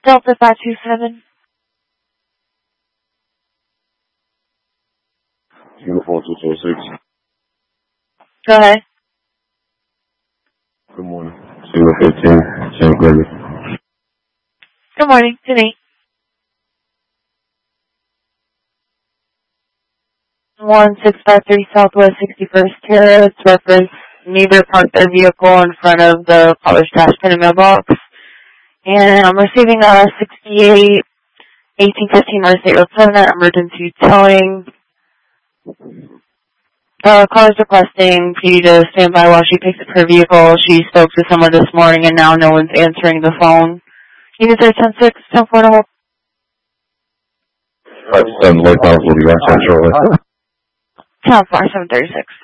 Delta 527. Uniform 246. Go ahead. Good morning. 015, St. Gregory. Good morning. It's me. 1653 Southwest 61st Terrace. Reference neighbor parked their vehicle in front of the college trash can and mailbox. And I'm receiving a 68 1815 North State Road 7 emergency towing. Caller's requesting PD to stand by while she picks up her vehicle. She spoke to someone this morning and now no one's answering the phone. Unit 310-6, 10-4 to hold. 5-7 Lake House will be back shortly. 10-4, 736.